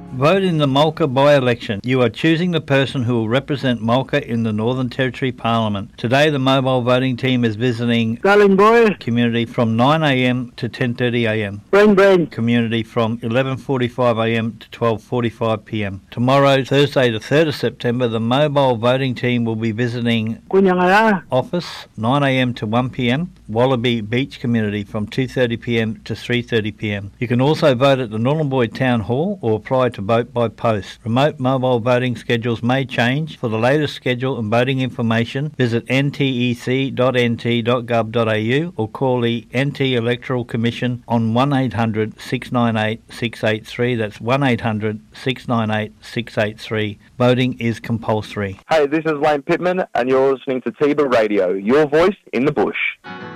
Vote in the Mulka by-election. You are choosing the person who will represent Mulka in the Northern Territory Parliament. Today the mobile voting team is visiting Darling boy. community from 9am to 10:30am. Brain. Community from 11:45am to 12:45pm. Tomorrow, Thursday the 3rd of September, the mobile voting team will be visiting Kunyangaya. office 9am to 1pm. Wallaby Beach community from 2:30pm to 3:30pm. You can also vote at the Nhulunbuy Town Hall or apply to vote by post. Remote mobile voting schedules may change. For the latest schedule and voting information, visit ntec.nt.gov.au or call the NT Electoral Commission on 1800 698 683. That's 1800 698 683. Voting is compulsory. Hey, this is Wayne Pittman and you're listening to Tiba Radio, your voice in the bush.